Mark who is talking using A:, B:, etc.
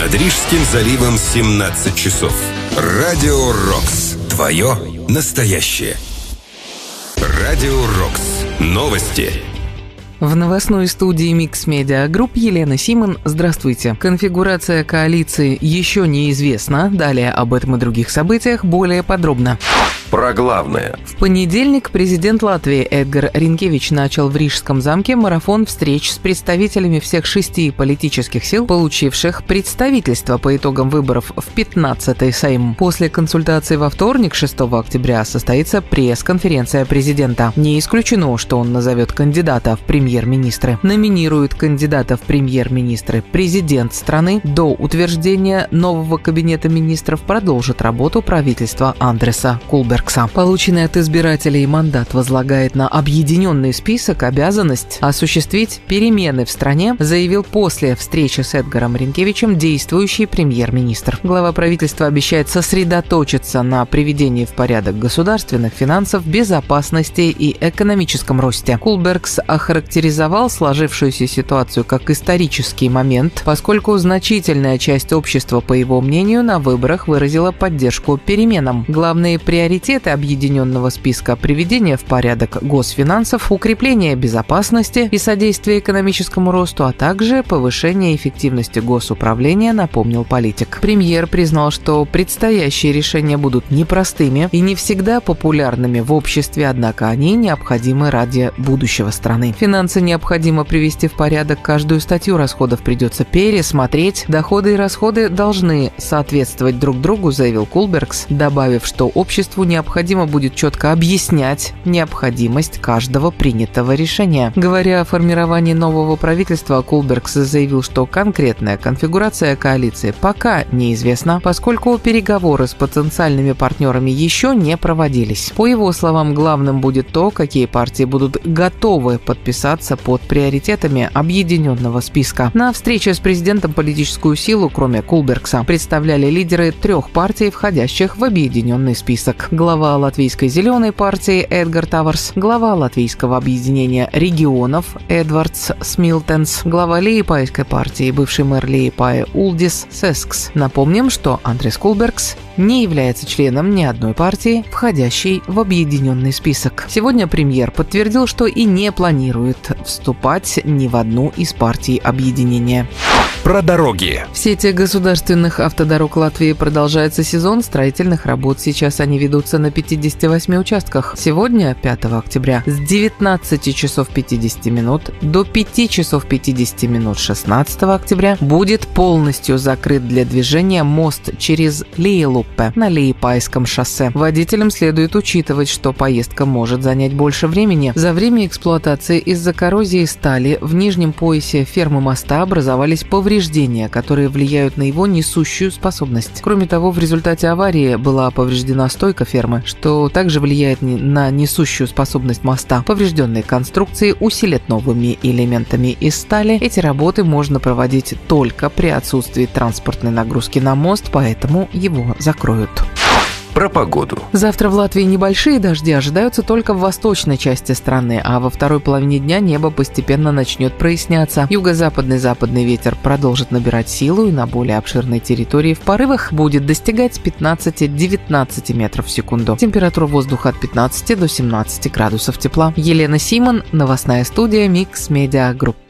A: Над Рижским заливом 17 часов. Радио Рокс. Твое настоящее. Радио Рокс. Новости.
B: В новостной студии Mix Media Group Елена Симон. Здравствуйте. Конфигурация коалиции еще неизвестна. Далее об этом и других событиях более подробно.
C: Про главное.
B: В понедельник президент Латвии Эдгар Ринкевич начал в Рижском замке марафон встреч с представителями всех 6 политических сил, получивших представительство по итогам выборов в 15-й Сейм. После консультации во вторник, 6 октября, состоится пресс-конференция президента. Не исключено, что он назовет кандидата в премьер-министры. Номинирует кандидата в премьер-министры президент страны. До утверждения нового кабинета министров продолжит работу правительства Андреса Кулбергса. Полученный от избирателей мандат возлагает на объединенный список обязанность осуществить перемены в стране, заявил после встречи с Эдгаром Ринкевичем действующий премьер-министр. Глава правительства обещает сосредоточиться на приведении в порядок государственных финансов, безопасности и экономическом росте. Кулбергс охарактеризовал сложившуюся ситуацию как исторический момент, поскольку значительная часть общества, по его мнению, на выборах выразила поддержку переменам. Главные приоритеты объединенного списка: приведение в порядок госфинансов, укрепление безопасности и содействие экономическому росту, а также повышение эффективности госуправления, напомнил политик. Премьер признал, что предстоящие решения будут непростыми и не всегда популярными в обществе, однако они необходимы ради будущего страны. Финансы необходимо привести в порядок, каждую статью расходов придется пересмотреть, доходы и расходы должны соответствовать друг другу, заявил Кулбергс, добавив, что обществу необходимо будет четко объяснять необходимость каждого принятого решения. Говоря о формировании нового правительства, Кулбергс заявил, что конкретная конфигурация коалиции пока неизвестна, поскольку переговоры с потенциальными партнерами еще не проводились. По его словам, главным будет то, какие партии будут готовы подписаться под приоритетами объединенного списка. На встрече с президентом политическую силу, кроме Кулбергса, представляли лидеры 3 партий, входящих в объединенный список. Глава Латвийской зеленой партии Эдгар Таварс, глава Латвийского объединения регионов Эдвардс Смилтенс, глава Лиепайской партии, бывший мэр Лиепая Улдис Сескс. Напомним, что Андрес Кулбергс не является членом ни одной партии, входящей в объединенный список. Сегодня премьер подтвердил, что и не планирует вступать ни в одну из партий объединения.
C: Про дороги.
B: В сети государственных автодорог Латвии продолжается сезон строительных работ. Сейчас они ведутся на 58 участках. Сегодня, 5 октября, с 19 часов 50 минут до 5 часов 50 минут 16 октября будет полностью закрыт для движения мост через Лиелуппе на Лиепайском шоссе. Водителям следует учитывать, что поездка может занять больше времени. За время эксплуатации из-за коррозии стали в нижнем поясе фермы моста образовались повреждения, которые влияют на его несущую способность. Кроме того, в результате аварии была повреждена стойка фермы, что также влияет на несущую способность моста. Поврежденные конструкции усилят новыми элементами из стали. Эти работы можно проводить только при отсутствии транспортной нагрузки на мост, поэтому его закроют.
C: Про погоду.
B: Завтра в Латвии небольшие дожди ожидаются только в восточной части страны, а во второй половине дня небо постепенно начнет проясняться. Юго-западный западный ветер продолжит набирать силу и на более обширной территории в порывах будет достигать 15-19 метров в секунду. Температура воздуха от 15 до 17 градусов тепла. Елена Симон, новостная студия Mix Media Group.